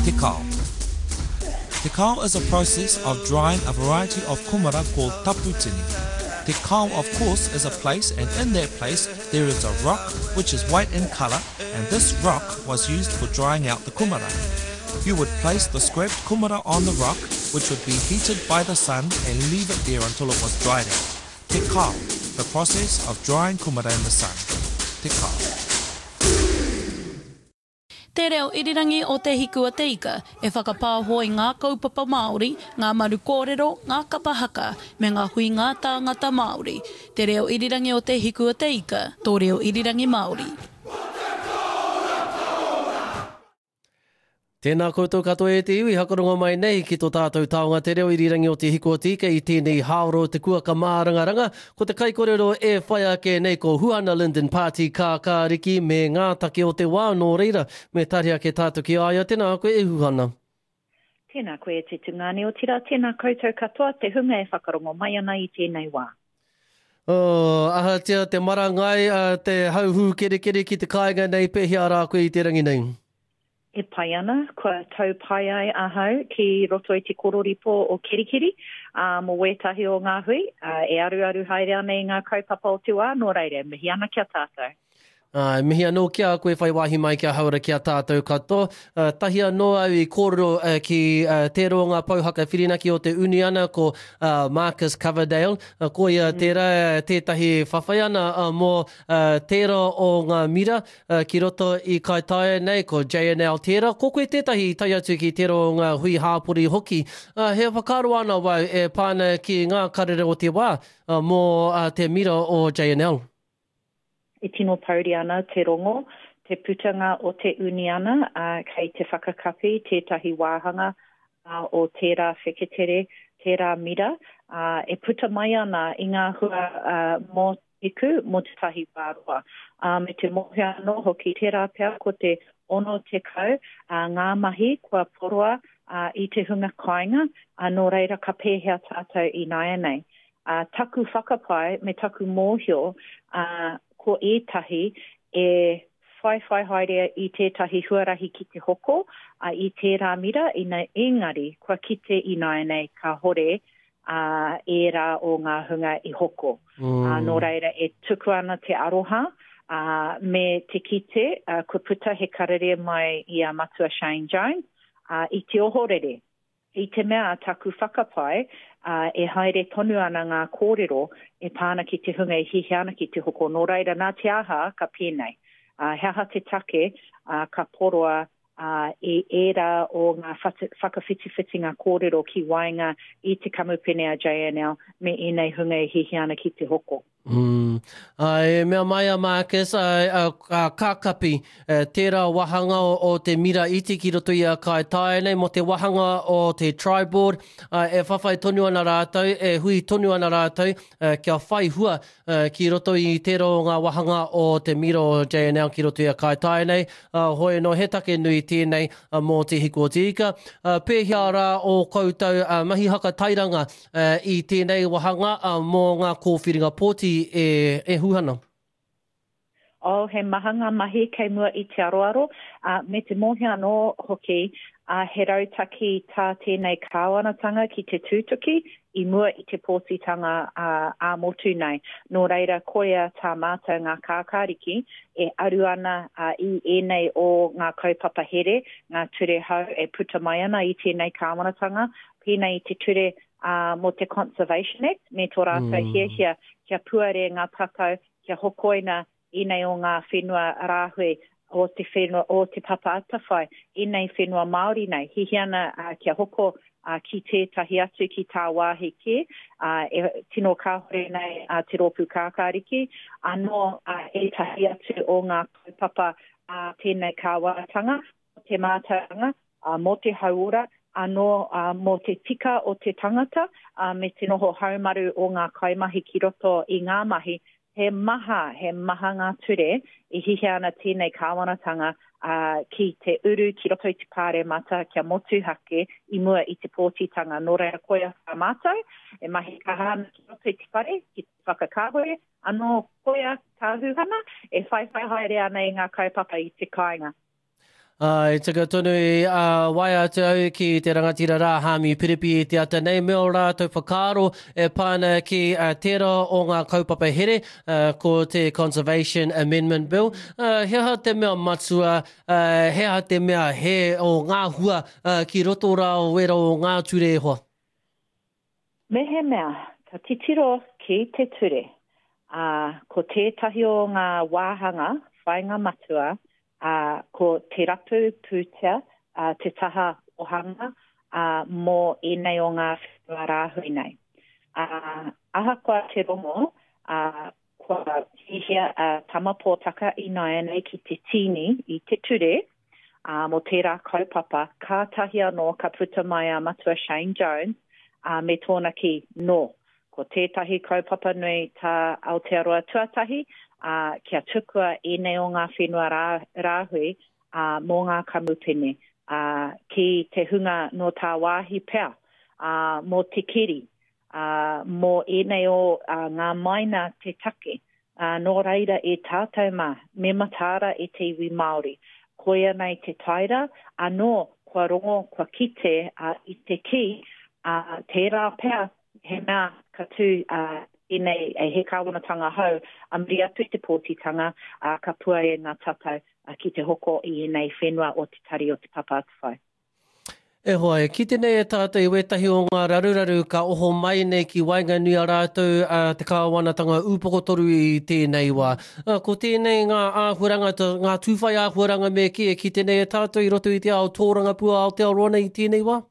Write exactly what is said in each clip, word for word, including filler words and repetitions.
Te kao. Te kao is a process of drying a variety of kumara called taputini. Te kao, of course, is a place, and in that place there is a rock which is white in colour, and this rock was used for drying out the kumara. You would place the scraped kumara on the rock, which would be heated by the sun, and leave it there until it was dried out. Te kao, the process of drying kumara in the sun. Te kao. Te reo irirangi o te hiku a te ika, e whakapāhoi ngā kaupapa Māori, ngā maru kōrero, ngā kapahaka, me ngā hui ngā tāngata Māori. Te reo irirangi o te hiku a te ika, tō reo irirangi Māori. Tēnā koutou katoa e te iwi, hakaronga mai nei ki tō tātou taonga te reo irirangi o te hiko o tika i tēnei haoro te kua ka mārangaranga. Ko te kaikorero e whai ake nei ko Huana Linden Party Kākāriki me ngā take o te wā nō reira me taria ke tātou ki aia. Tēnā koe e Huana. Tēnā koe te tungane o tira, tēnā koutou katoa, te hunga e whakarongo mai ana i tēnei wā. Oh, aha tia te marangai, uh, te hauhu kere kere ki te kāinga nei pehia rā koe i te rangi nei. E pai ana, kua tau pai ai ahau ki roto i te kororipo o Kerikeri, uh, mo wētahi o ngā hui, uh, e aru aru haere ana i ngā kaupapa o te wā, nō reire, mihi ana kia tātou. Uh, mihi anō kia koe whai wahi mai kia haura kia tātou katoa. Uh, tahi anō au i kōrero uh, ki uh, te roa pauhaka whirinaki o te uni ana ko uh, Marcus Coverdale. Uh, ko ia mm. tērā tētahi whawhai ana uh, mō uh, tērā o ngā mira uh, ki roto i kai tae nei ko J N L tērā. Ko koe tētahi tai atu ki tērā o ngā hui hāpuri hoki. Uh, he whakaro ana wau e pāna ki ngā karere o te wā uh, mō uh, te mira o J N L. E tino pauri ana te rongo, te putanga o te uni ana, uh, kei te whakakapi, tētahi wāhanga uh, o tērā wheketere, tērā mira. Uh, e puta mai ana i ngā hua uh, mō iku, mō te tahi wāroa. Uh, me te mohe anō hoki tērā pēr ko te ono te kau, uh, ngā mahi kua poroa uh, i te hunga kāinga, uh, nō reira ka pēhea tātou i nāia nei. Uh, taku whakapai me taku mōhio, uh, ko ētahi e whai whai haere i tētahi huarahi ki te hoko, a i tērā mira, i nei engari, kua kite i nai nei ka hore a e rā o ngā hunga i hoko. Mm. A, nō reira e tuku ana te aroha, a, me te kite, a, kua puta he karere mai i a matua Shane Jones, a, i te ohorere. I te mea taku whakapai, uh, e haere tonu ana ngā kōrero e pāna ki te hunga e hihi ana ki te hoko. Nō reira nā te aha ka pēnei. Uh, he aha te take uh, ka poroa uh, e era o ngā whakawhitiwhiti ngā kōrero ki wainga i te kamupene a J N L me i nei hunga e hihi ana ki te hoko. Mm. Ai, mea mai a Marcus, ai, a, a kākapi, e, tērā wahanga o, o te mira iti ki roto i a kai tae nei, mo te wahanga o te tri-board, ai, e whawhai tonu ana rātou, e hui tonu ana rātou, e, kia whai hua e, ki roto i tērā o ngā wahanga o te mira o J N L ki roto i a kai tae nei, a, hoi no he take nui tēnei a, mō te hiko o te ika. A, pēhia rā o koutou a, mahi haka tairanga a, i tēnei wahanga a, mō ngā kōwhiringa pōti e, e huhana. O, oh, he mahanga mahi kei mua i te aroaro. Uh, me te mohe anō hoki, uh, he rautaki tā tēnei kāwanatanga ki te tūtuki, i mua i te pōtitanga uh, a motu nei. Nō reira koea tā mātou ngā kākāriki, e aru ana uh, i enei o ngā kaupapa here, ngā ture hau e puta mai ana i tēnei kāwanatanga, pēnei i te ture uh, mo te Conservation Act, me tō rātou mm. hia hia, kia puare ngā takau, kia hokoina i nei o ngā whenua rāhui o te whenua, o te papa atawhai, i nei whenua Māori nei. Hihi ana uh, kia hoko uh, ki tētahi atu ki tā wāhi ke, uh, e tino kāhore nei uh, te rōpū kākāriki, anō uh, e tahi atu o ngā papa uh, tēnei kāwaratanga, te mātauranga, uh, mo te hauora, anō uh, mo te tika o te tangata, uh, me te noho haumaru o ngā kaimahi ki roto i ngā mahi, he maha, he maha ngā ture, i hihi ana tēnei kāwanatanga uh, ki te uru, ki roto i te pāre mata, kia motu hake, i mua i te pōtitanga. Nō reira koea ka mātou, e mahi kahana ki roto i te whare, ki te whakakāhore, anō koea tāhuhana, e whai whai haere ana i ngā kaupapa i te kāinga. Ai, taka tonu i uh, waia te au ki te rangatira rā hāmi piripi te ata nei mea o rātou whakaaro e pāna ki uh, tērā o ngā kaupapa here uh, ko te Conservation Amendment Bill. Uh, heha te mea matua, uh, heha te mea he o ngā hua uh, ki roto rā o wera o ngā ture e hoa. Me he mea, ka titiro ki te ture. Uh, ko tētahi o ngā wāhanga, whainga matua, Uh, ko te rapu pūtea, uh, te taha ohanga, uh, mō ēnei o ngā whenua rāhui nei. Uh, aha koa te rongo, uh, kua hihia uh, tamapōtaka i nai nei ki te tini i te ture, uh, mō tērā kaupapa, ka tahi anō ka puta mai a matua Shane Jones, uh, me tōna ki no. Ko tētahi kaupapa nui tā Aotearoa tuatahi, Uh, kia tukua ēnei o ngā whenua rā, rāhui uh, mō ngā kamupene uh, ki te hunga no tā wāhi pea, uh, mō te kiri, uh, mō ēnei o uh, ngā maina te take, uh, nō reira e tātou mā, me matara e te iwi Māori. Koia nei te taira, anō kua rongo, kua kite uh, i te ki, uh, tērā pea, he mea katu uh, i nei e he kāwanatanga hau, amri atu i te pōtitanga, uh, ka pua e ngā tatau uh, ki te hoko i nei whenua o te tari o te papa atu whai. E hoa, e ki tēnei e tātou i wetahi o ngā raruraru ka oho mai nei ki wainga nui a rātou uh, te kāwanatanga upokotoru i tēnei wā. Uh, ko tēnei ngā āhuaranga, ngā tūwhai āhuaranga me ki e ki tēnei e tātou i roto i te ao tōranga pua Aotearoa i tēnei wā?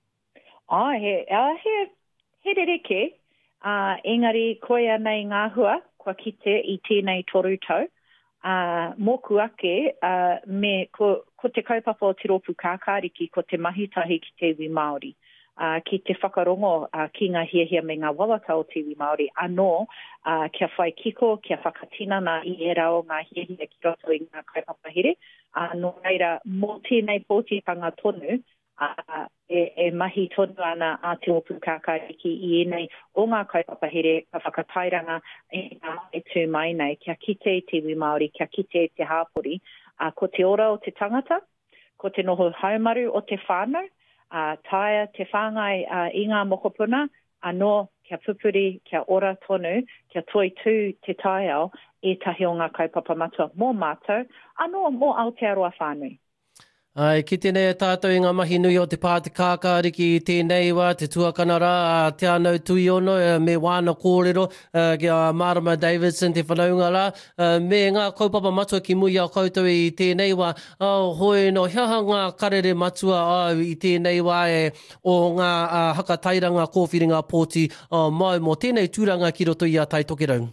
Ah, he, uh, he, he rereke. Uh, engari koia nei ngā hua, kua kite i tēnei toru tau. Uh, moku ake, uh, me ko, ko te kaupapa o te ropu kākāriki, ko te mahitahi ki te iwi Māori. Uh, ki te whakarongo uh, ki ngā hiahia me ngā wawata o te iwi Māori, anō uh, kia whai kiko, kia whakatinana i e rao ngā hiahia ki roto i ngā kaupapa here. Uh, no reira, mō tēnei pōtitanga tonu, Uh, e, e mahi tonu ana a te opu kākāriki i enei o ngā kaupapa here ka whakatairanga e ngā mai tū mai nei, kia kite i te iwi Māori, kia kite i te hāpori, uh, ko te ora o te tangata, ko te noho haumaru o te whānau, uh, taia te whāngai uh, i ngā mokopuna, anō kia pupuri, kia ora tonu, kia toi tū te taiao e tahi o ngā kaupapa matua mō mātou, anō mō Aotearoa whānui. Ai, ki tēnei e tātou i ngā mahi nui o te pāti kākāriki i tēnei wā, te tuakana rā, uh, te anau tui ono, uh, me wāna kōrero, uh, ki a Marama Davidson, te whanaunga rā, uh, me ngā kaupapa matua ki mui au koutou i tēnei wā, uh, hoi no hiaha ngā karere matua au i tēnei wā e o ngā uh, hakatairanga kōwhiringa pōti uh, mai mo tēnei tūranga ki roto i a Tai Tokerau.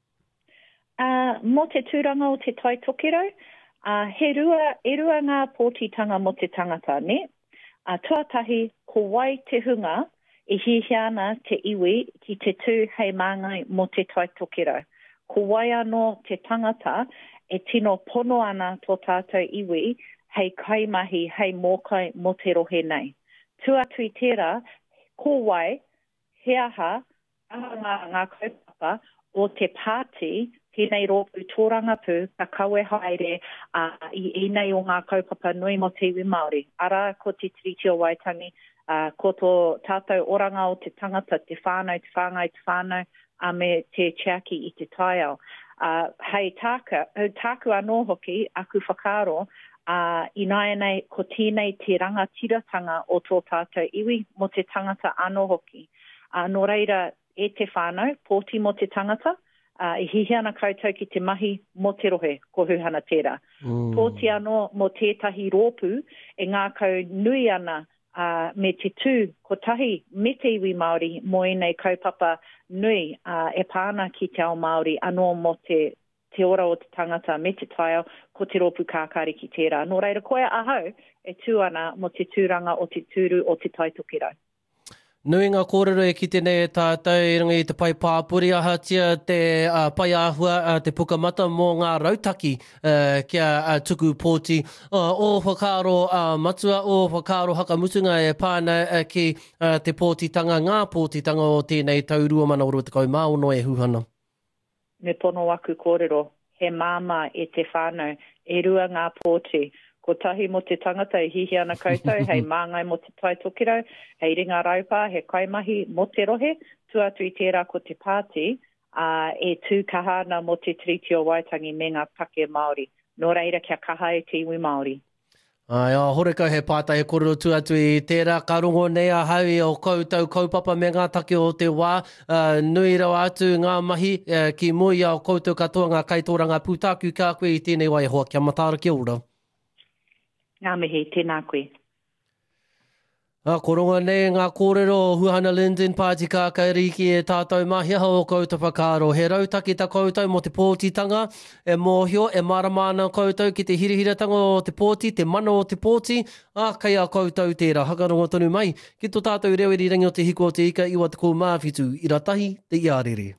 Uh, mo te tūranga o te Tai Tokerau, Uh, he rua, e rua ngā pōtitanga mo te tangata, ne? Uh, tuatahi, ko wai te hunga, e hihiana te iwi ki te tū hei māngai mo te Tai Tokerau. Ko wai anō te tangata, e tino pono ana tō tātou iwi, hei kaimahi, hei mōkai mo te rohe nei. Tuatui tērā, ko wai, he aha, ngā, ngā kaupapa o te pāti, tēnei rōpu tōranga pū, ka kawe haere uh, i enei o ngā kaupapa nui mo te iwi Māori. Ara, ko te tiriti o Waitangi, uh, ko tō tātou oranga o te tangata, te whānau, te whāngai, te whānau, a me te chiaki i te taiao. Uh, hei tāka, tāku anō hoki, aku whakaaro, uh, i nai nei ko tēnei te rangatiratanga o tō tātou iwi mo te tangata anō hoki. Uh, no reira, e te whānau, pōti mo te tangata, Uh, i hihiana koutou ki te mahi mo te rohe, ko huhana tērā. Mm. Pōti anō mo tētahi rōpu, e ngā kau nui ana uh, me te tū, ko tahi me te iwi Māori, mo enei kaupapa nui uh, e pāna ki te ao Māori, anō mo te, te ora o te tangata me te taiao, ko te rōpu kākari ki tērā. Nō reira koea ahau, e tū ana mo te tūranga o te tūru o te Tai Tokerau. Nui ngā kōrero e ki tēnei e tātou i runga i te pai pāpuri ahatia te uh, pai āhua, uh, te pukamata mō ngā rautaki uh, kia uh, tuku pōti. Uh, o whakaaro uh, matua, o whakaaro hakamutunga e pāna uh, ki uh, te pōtitanga, ngā pōtitanga o tēnei taurua mana o te kaumao no e huhana. Me pono aku kōrero, he māma e te whānau, e rua ngā pōti, Ko tahi mo te tangata e hihi ana koutou, hei māngai mo te tai tokiro, hei ringa raupā, he kaimahi mo te rohe, tuatu i tērā ko te pāti, uh, e tū kahana mo te Tiriti o Waitangi me ngā take Māori. Nō reira kia kaha e te iwi Māori. Ai, o horeka he pātai e kororo tuatu i tērā karongo nei a haui o koutou kaupapa me ngā take o te wā. Uh, nui rau atu ngā mahi uh, ki mui au koutou katoa ngā kaitoranga pūtāku kā koe i tēnei wai hoa. Kia mataara kia ora. Ngā mihi, tēnā koe. A koronga nei ngā kōrero o Huhana Linden Pāti Kākairiki e tātou mahia o koutou whakaaro. He rautaki ta koutou mo te pōtitanga, e mōhio, e maramana koutou ki te hirihiratanga o te pōti, te mana o te pōti, a kai a koutou tērā. Hakarongo tonu mai, ki tō tātou reo i rangi o te hiko o te ika, iwa te kou māwhitu, i ratahi te iarere.